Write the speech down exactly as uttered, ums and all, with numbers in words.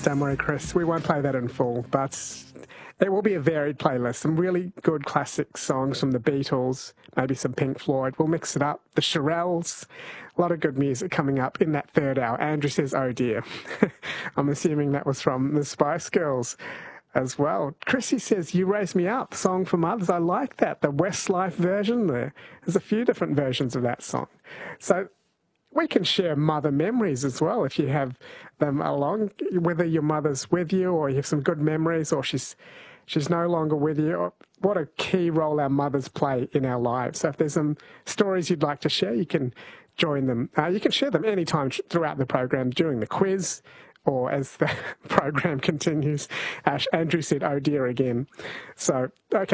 Don't worry, Chris. We won't play that in full, but it will be a varied playlist. Some really good classic songs from the Beatles, maybe some Pink Floyd. We'll mix it up. The Shirelles. A lot of good music coming up in that third hour. Andrew says, oh dear. I'm assuming that was from the Spice Girls as well. Chrissy says, You Raise Me Up, song for mothers. I like that. The Westlife version there. There's a few different versions of that song. So we can share mother memories as well if you have them along, whether your mother's with you or you have some good memories or she's she's no longer with you. What a key role our mothers play in our lives. So if there's some stories you'd like to share, you can join them. Uh, you can share them anytime throughout the program during the quiz or as the program continues. Ash, Andrew said, oh dear, again. So, okay.